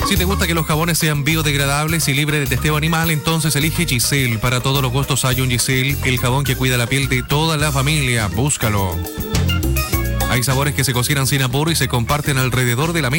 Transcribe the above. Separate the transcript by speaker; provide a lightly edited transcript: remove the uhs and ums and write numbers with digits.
Speaker 1: Si te gusta que los jabones sean biodegradables y libres de testeo animal, entonces elige Giselle. Para todos los gustos hay un Giselle, el jabón que cuida la piel de toda la familia. Búscalo. Hay sabores que se cocinan sin apuro y se comparten alrededor de la mesa.